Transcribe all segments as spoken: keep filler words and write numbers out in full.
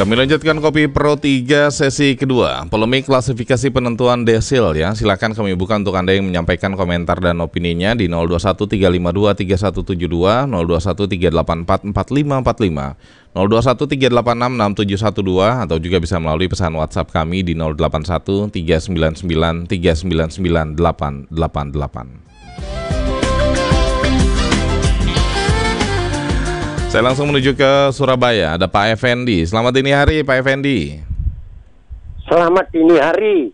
Kami lanjutkan Kopi Pro tiga sesi kedua. Polemik klasifikasi penentuan desil ya. Silakan kami buka untuk Anda yang menyampaikan komentar dan opininya di nol dua satu tiga lima dua tiga satu tujuh dua, nol dua satu tiga delapan empat empat lima empat lima, nol dua satu tiga delapan enam enam tujuh satu dua, atau juga bisa melalui pesan WhatsApp kami di nol delapan satu tiga sembilan sembilan tiga sembilan sembilan delapan delapan delapan. Saya langsung menuju ke Surabaya, ada Pak Effendi. Selamat dini hari Pak Effendi. Selamat dini hari.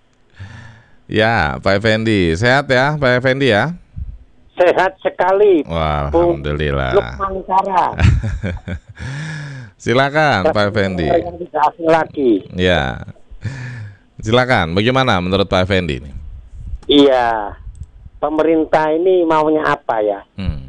Ya Pak Effendi, sehat ya Pak Effendi ya? Sehat sekali. Wah, alhamdulillah. Lukman Cara. Silakan Pak Effendi. Yang tidak asing lagi. Ya, silakan. Bagaimana menurut Pak Effendi? Iya, pemerintah ini maunya apa ya? Hmm.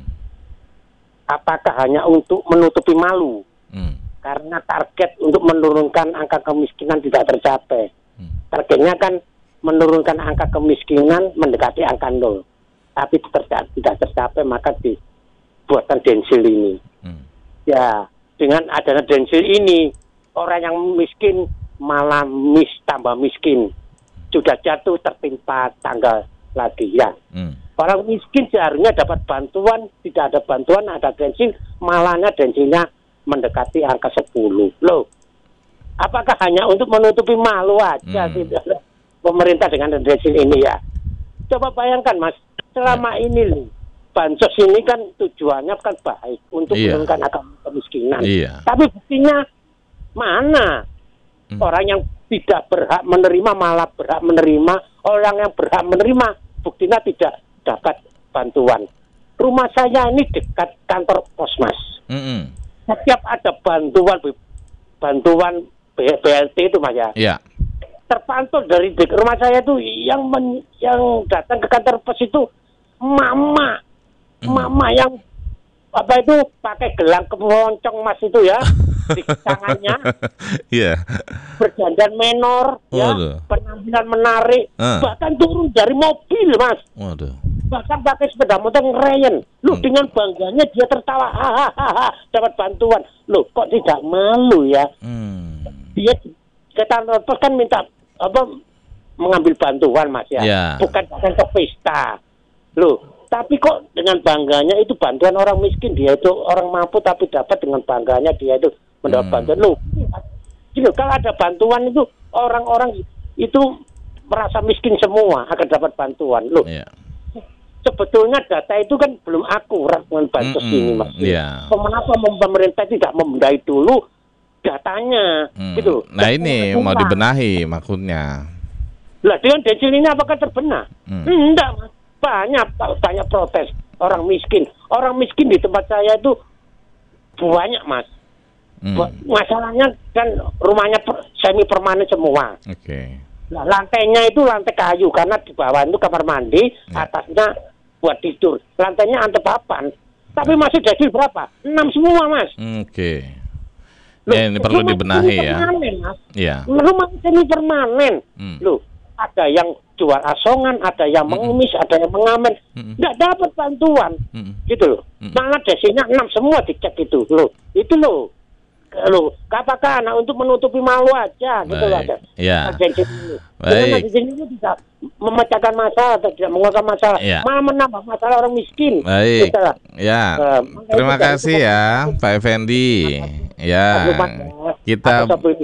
Apakah hanya untuk menutupi malu? Hmm. Karena target untuk menurunkan angka kemiskinan tidak tercapai. Hmm. Targetnya kan menurunkan angka kemiskinan mendekati angka nol. Tapi tercapai, tidak tercapai, maka dibuatkan densil ini. Hmm. Ya, dengan adanya densil ini, orang yang miskin malah mis tambah miskin. Sudah jatuh tertimpa tangga lagi ya. Hmm. Orang miskin seharusnya dapat bantuan, tidak ada bantuan, ada densil, malahnya densilnya mendekati angka sepuluh. Loh, apakah hanya untuk menutupi malu aja hmm. sih pemerintah dengan densil ini ya? Coba bayangkan Mas, selama ya. ini loh, bansos ini kan tujuannya kan baik untuk iya. menurunkan angka kemiskinan. Iya. Tapi buktinya mana? Hmm. Orang yang tidak berhak menerima malah berhak menerima, orang yang berhak menerima buktinya tidak dapat bantuan. Rumah saya ini dekat kantor Posmas. Mm-hmm. Setiap ada bantuan bantuan B L T itu Mas ya. Yeah. Terpantau dari rumah saya itu yang men, yang datang ke kantor pos itu mama, mm. mama yang apa itu pakai gelang keponcong Mas itu ya di tangannya. Iya. Yeah. Berdandan menor, ya, Waduh. penampilan menarik, uh. bahkan turun dari mobil Mas. Waduh. Bahkan pakai sepeda motor ngerayen. Loh, hmm. dengan bangganya dia tertawa, hahaha, dapat bantuan. Loh, kok tidak malu ya? Hmm. Dia ke kantor pos kan minta apa mengambil bantuan Mas ya, yeah. bukan datang ke pesta. Loh, tapi kok dengan bangganya itu bantuan orang miskin, dia itu orang mampu tapi dapat dengan bangganya dia itu mendapat hmm. bantuan. Loh, gitu, kalau ada bantuan itu orang-orang itu merasa miskin semua akan dapat bantuan. Loh. Yeah. Sebetulnya data itu kan belum akurat dengan bansos mm-hmm. ini Mas. Yeah. Kenapa pemerintah tidak membenahi dulu datanya mm. gitu. Nah Dan ini mau dibenahi maksudnya. Lah dengan densil ini apakah terbenah? Mm. Enggak Mas. Banyak banyak protes orang miskin. Orang miskin di tempat saya itu banyak Mas. Mm. Masalahnya kan rumahnya per, semi permanen semua. Oke. Okay. Nah, lantainya itu lantai kayu karena di bawah itu kamar mandi, ya. atasnya buat tidur. Lantainya antep papan. Tapi masih jadi berapa? Enam semua Mas. Oke. Okay. Ya, ini perlu dibenahi ya. Permanen, Mas. Ya. Rumah semi permanen. Hmm. Loh, ada yang jual asongan, ada yang hmm. mengemis, ada yang mengamen. Hmm. Nggak dapat bantuan. Hmm. Gitu loh. Hmm. Malah desinya enam semua dicek itu. Loh, itu loh. Loh, apakah anak untuk menutupi malu aja gitu loh aja. Ya. Baik. Dengan ini tidak memecahkan masalah atau tidak mengungkap masalah, ya. malah menambah masalah orang miskin. Baik. Gitu ya. Uh, Terima kasih ya, Pak Effendi. Ya. Kita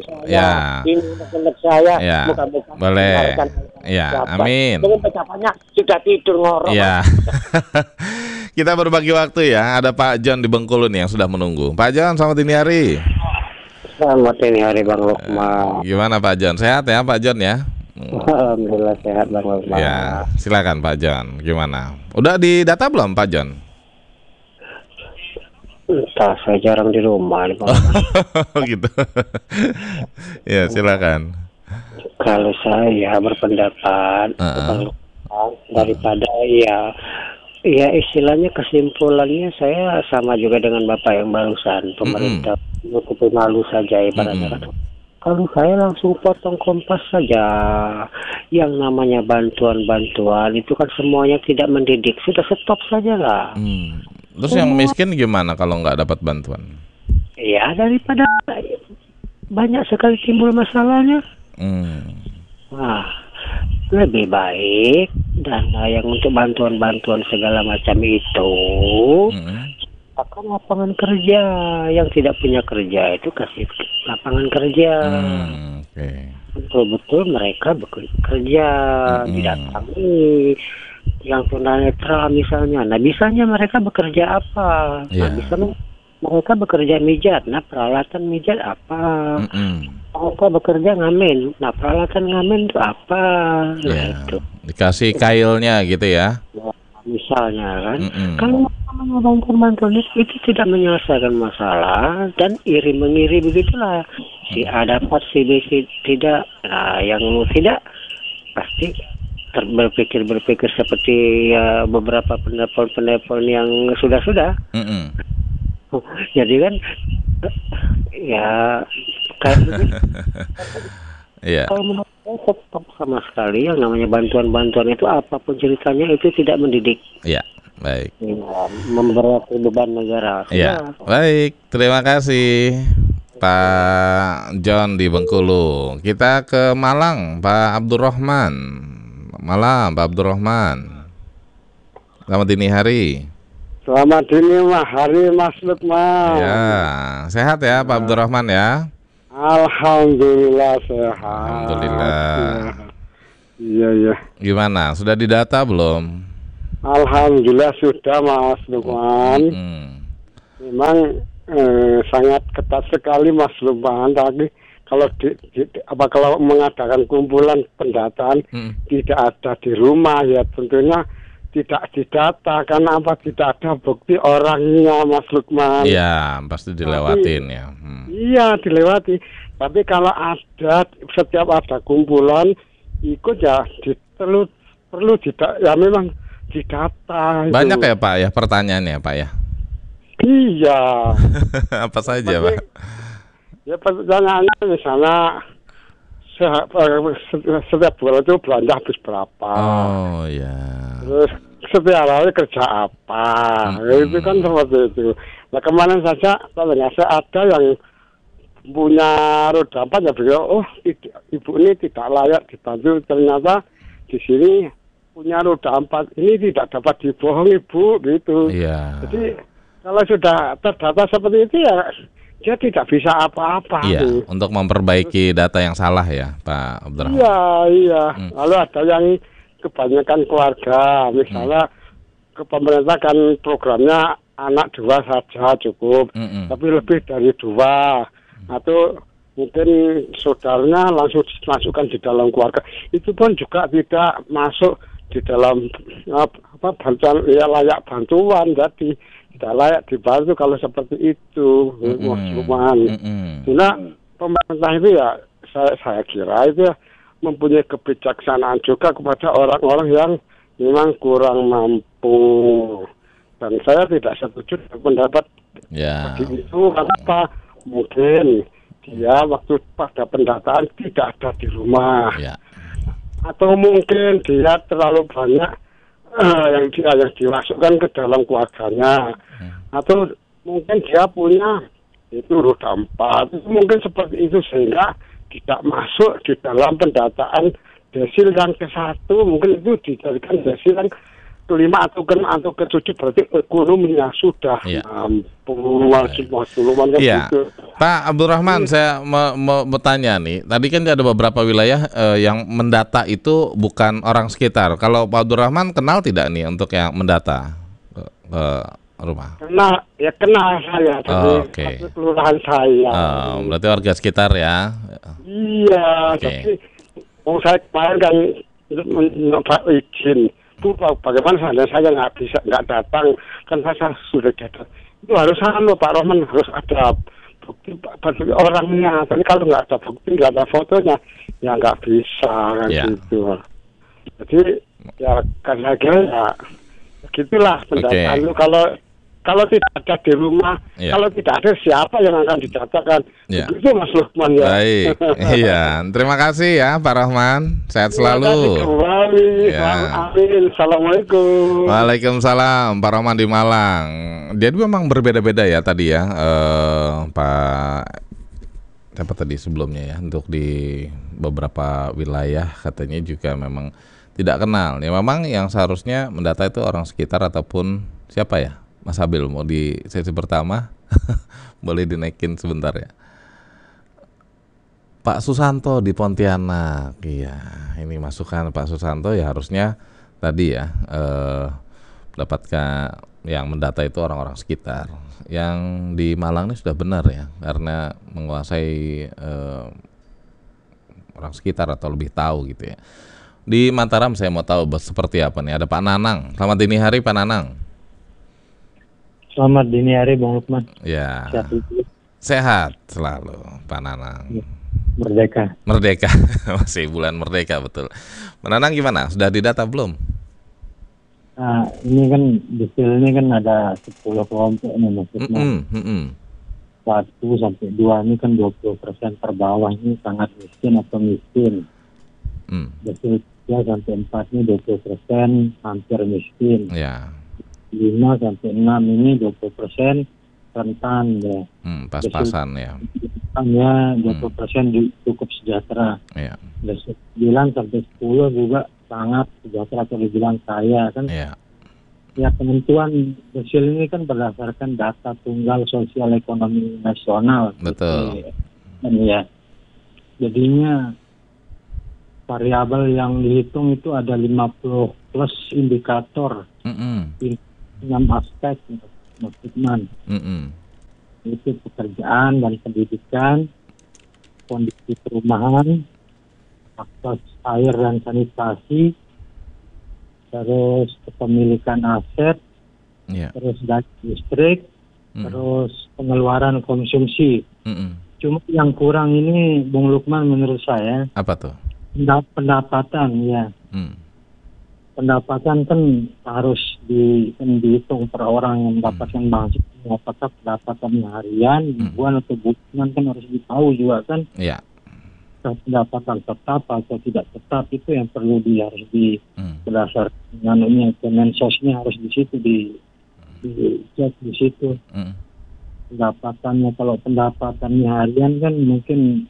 ya. Ini untuk saya. Ya. Boleh. Ya. Amin. Mungkin pecapannya sudah tidur ngorok. Ya. Kita berbagi waktu ya. Ada Pak John di Bengkulu nih yang sudah menunggu. Pak John, selamat dini hari. Selamat dini hari Bang Lukman. Gimana Pak John? Sehat ya Pak John ya? Alhamdulillah sehat Bang Lukman. Ya, silakan Pak John. Gimana? Udah didata belum Pak John? Entah, saya jarang di rumah nih Bang. Oh gitu. Ya, silakan. Kalau saya berpendapat uh-uh. Bang Lukman, daripada ya ya istilahnya kesimpulannya saya sama juga dengan Bapak yang barusan, pemerintah menutupi mm-hmm. malu saja ibaratnya. Mm-hmm. Kalau saya langsung potong kompas saja, yang namanya bantuan-bantuan itu kan semuanya tidak mendidik, sudah stop saja lah. Hmm. Terus yang miskin gimana kalau nggak dapat bantuan? Ya daripada banyak sekali timbul masalahnya. Hmm. Wah, lebih baik dana yang untuk bantuan-bantuan segala macam itu Hmm. akan lapangan kerja. Yang tidak punya kerja itu kasih lapangan kerja. Hmm. Oke. Okay. Betul-betul mereka bekerja, Hmm. didatangi yang tunanetra misalnya. Nah, bisanya mereka bekerja apa? Yeah. Nah, bisa mereka bekerja mijat. Nah, peralatan mijat apa? Hmm. Mereka bekerja ngamen. Nah, peralatan ngamen itu apa? Nah, Yeah. itu. Dikasih kailnya gitu ya. Ya, misalnya kan. Mm-mm. Kalau bantuan-bantuan itu, itu tidak menyelesaikan masalah dan iri mengiri begitulah. Si A dapat, si B si tidak. Nah, yang tidak pasti ter- berpikir-berpikir seperti ya, beberapa penelpon-penelpon yang sudah-sudah. Mm-mm. Jadi kan ya kayak begitu. Iya. Kalau menurut saya tetap sama sekali yang namanya bantuan-bantuan itu apapun ceritanya itu tidak mendidik. Iya, baik. Ya, memberat beban negara. Iya, baik. Terima kasih Pak John di Bengkulu. Kita ke Malang, Pak Abdurrahman. Malam, Pak Abdurrahman. Selamat dini hari. Selamat dini hari Mas Lukman. Ya, sehat ya Pak Abdurrahman ya. Alhamdulillah sehat. Alhamdulillah. Iya iya. Gimana? Sudah didata belum? Alhamdulillah sudah Mas Lukman. Hmm. Memang eh, sangat ketat sekali Mas Lukman. Tapi kalau di, di, apa kalau mengadakan kumpulan pendataan Hmm. tidak ada di rumah ya tentunya tidak didata karena apa tidak ada bukti orangnya Mas Lukman. Iya, pasti dilewatin ya. Hmm. Iya dilewati. Tapi kalau ada setiap ada kumpulan ikut ya di, perlu perlu tidak ya memang didata. Banyak itu. ya Pak ya pertanyaannya Pak ya. Iya. Apa saja Tapi, Pak? ya pertanyaannya misalnya se- setiap bulan itu belanja habis berapa. Oh ya. Terus setiap hari kerja apa, Hmm. itu kan seperti itu. Nah kemarin saja ternyata ada yang punya roda empat ya beliau, oh ibu ini tidak layak dibantu, ternyata di sini punya roda empat ini tidak dapat dibohongi bu, gitu. Iya. Jadi kalau sudah terdata seperti itu ya dia tidak bisa apa-apa. Iya, nih. untuk memperbaiki data yang salah ya Pak Abdurrahman. Iya, iya. Hmm. Lalu ada yang kebanyakan keluarga, misalnya ke pemerintah kan programnya anak dua saja cukup, Mm-mm. tapi lebih dari dua, atau mungkin saudaranya langsung dimasukkan di dalam keluarga, itu pun juga tidak masuk di dalam apa bantuan ya layak bantuan, jadi tidak layak dibantu kalau seperti itu, Mas Lukman. Karena pemerintah itu ya saya saya kira itu ya mempunyai kebijaksanaan juga kepada orang-orang yang memang kurang mampu, dan saya tidak setuju dengan pendapat Ya. seperti itu. Kenapa? Mungkin dia waktu pada pendataan tidak ada di rumah, Ya. atau mungkin dia terlalu banyak uh, yang dia yang dimasukkan ke dalam keluarganya, atau mungkin dia punya itu roda empat, mungkin seperti itu sehingga tidak masuk di dalam pendataan desil yang ke satu, mungkin itu dijadikan desil yang kelima atau ke atau ke tujuh, berarti ekonominya sudah Ya. mampu masuk masuluman kan Iya, gitu. Pak Abdurrahman, saya mau me- bertanya nih. Tadi kan ada beberapa wilayah eh, yang mendata itu bukan orang sekitar. Kalau Pak Abdurrahman kenal tidak nih untuk yang mendata ke, ke rumah? Kena ya kena saya dari Oh, oke. satu kelurahan saya. Oh, berarti warga sekitar ya. Iya, Oke. tapi mau saya kemarin kan mencoba izin. Itu bagaimana saya saya nggak bisa nggak datang, kan saya sudah datang. Itu harus anu Pak Rohman, harus ada bukti bukti orangnya. Tapi kalau nggak ada bukti, nggak ada fotonya, ya nggak bisa kan Ya. gitu. Jadi ya kan saya kira ya gitulah pendataan itu. Kalau kalau tidak ada di rumah, Ya. kalau tidak ada siapa yang akan didatakan? Ya. Itu Mas Lukman ya. Baik, iya. Terima kasih ya Pak Rahman. Sehat Terima kasih selalu. kembali. Ya. Amin. Assalamualaikum. Waalaikumsalam, Pak Rahman di Malang. Jadi memang berbeda-beda ya tadi ya, eh, Pak apa tadi sebelumnya ya, untuk di beberapa wilayah katanya juga memang tidak kenal. Ya memang yang seharusnya mendata itu orang sekitar ataupun siapa ya? Mas Abil mau di sesi pertama boleh dinaikin sebentar ya. Pak Susanto di Pontianak, iya ini masukan Pak Susanto ya harusnya tadi ya eh, dapatkan yang mendata itu orang-orang sekitar. Yang di Malang ini sudah benar ya karena menguasai eh, orang sekitar atau lebih tahu gitu ya. Di Mataram saya mau tahu seperti apa nih. Ada Pak Nanang. Selamat dini hari Pak Nanang. Selamat dini hari Bang Lukman. Ya. Sehat, sehat selalu Pak Nanang. Ya. Merdeka. Merdeka. Masih bulan merdeka betul. Pak Nanang gimana? Sudah didata belum? Nah, ini kan desil ini kan ada sepuluh kelompok nih maksudnya. Mm-mm, mm-mm. Satu sampai dua ini kan dua puluh persen terbawah ini sangat miskin atau miskin. Mm. Desil tiga sampai empat ini dua puluh persen hampir miskin. Ya. lima sampai enam ini dua puluh persen rentan ya. Hmm, pas-pasan ya. Ya, dua puluh persen hmm. cukup sejahtera. Ya. Desil sembilan sampai sepuluh juga sangat sejahtera atau dibilang kaya kan. Ya. Ya, penentuan desil ini kan berdasarkan data tunggal sosial ekonomi nasional. Betul. Gitu. Dan ya, jadinya variabel yang dihitung itu ada lima puluh plus indikator. Mm-mm. enam aspek maksudnya. Mm-mm. Itu pekerjaan dan pendidikan, kondisi perumahan, akses air dan sanitasi, terus kepemilikan aset, Yeah. terus daya listrik, Mm. terus pengeluaran konsumsi. Mm-mm. Cuma yang kurang ini, Bung Lukman menurut saya, Apa tuh? pendap- pendapatan ya. Mm. Pendapatan kan harus di, kan dihitung per orang yang mendapatkan bangsa. Apakah pendapatan harian, mingguan atau bulanan kan harus ditahu juga kan. Ya. Pendapatan tetap atau tidak tetap itu yang perlu di harus di Mm. berdasarkan anunya Kemensosnya harus di situ di di cek di situ Mm. pendapatannya. Kalau pendapatannya harian kan mungkin,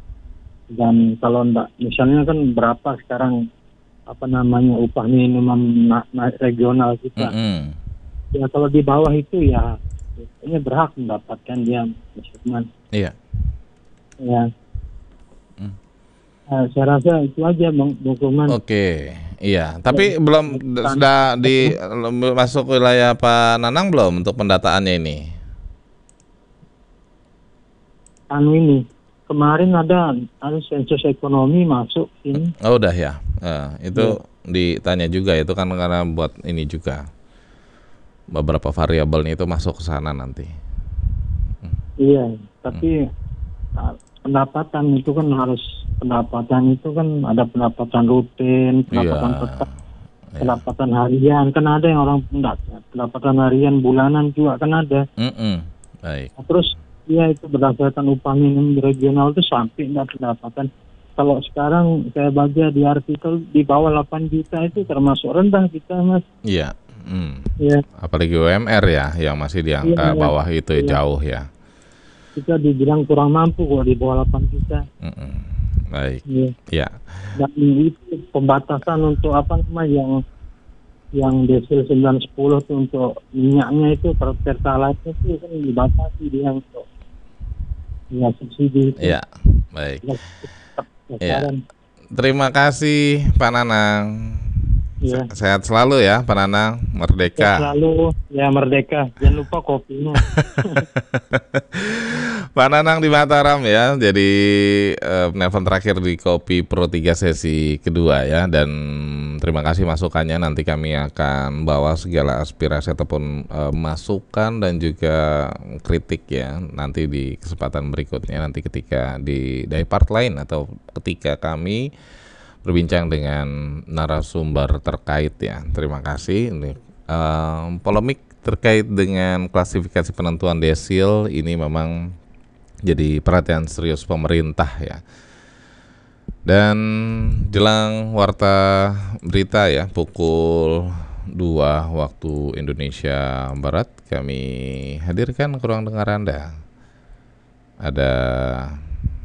dan kalau enggak misalnya kan berapa sekarang apa namanya upah minimum na- na- regional kita. Mm-mm. Ya kalau di bawah itu ya ini berhak mendapatkan dia maksudnya. Iya. Ya. Mm. Nah, saya rasa itu aja Bang Dokumen. Oke, iya. Tapi belum d- sudah di masuk wilayah Pak Nanang belum untuk pendataannya ini? Anu ini kemarin ada ada sensus ekonomi masuk ini. Oh udah ya. Nah, itu ditanya juga itu kan karena buat ini juga beberapa variabelnya itu masuk ke sana nanti. Iya, tapi uh, pendapatan itu kan harus pendapatan itu kan ada pendapatan rutin, pendapatan Iya. tetap, Iya. pendapatan harian. Kan ada yang orang pendat- pendapatan harian bulanan juga kan ada. Mm-mm. Baik. Nah, terus ya itu berdasarkan upah minimum regional itu sampai enggak pendapatan. Kalau sekarang saya baca di artikel di bawah delapan juta itu termasuk rendah kita Mas. Iya. Mm. Ya, Apalagi U M R ya yang masih di angka Iya, bawah itu iya. jauh ya. kita dibilang kurang mampu kok di bawah delapan juta. Mm-mm. Baik. Ya. Ya. Dan itu pembatasan untuk apa namanya yang yang desil sembilan sepuluh itu untuk minyaknya itu per pertalite itu kan dibatasi dia untuk ya subsidi itu. Ya. Baik. Ya, Ya. sasaran. Terima kasih Pak Nanang. Ya. Se- Sehat selalu ya Pak Nanang. Merdeka. Selalu ya merdeka. Jangan lupa kopinya. Pak Nanang di Mataram ya. Jadi eh, penelpon terakhir di Kopi Pro tiga sesi kedua ya. Dan terima kasih masukannya. Nanti kami akan bawa segala aspirasi ataupun eh, masukan dan juga kritik ya. Nanti di kesempatan berikutnya. Nanti ketika di dari part lain atau ketika kami berbincang dengan narasumber terkait ya. Terima kasih. Ini uh, polemik terkait dengan klasifikasi penentuan desil ini memang jadi perhatian serius pemerintah ya. Dan jelang warta berita ya pukul dua waktu Indonesia Barat kami hadirkan ke ruang dengar Anda. Ada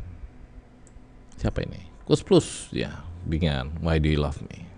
Siapa ini? Kus Plus ya, dengan Why Do You Love Me.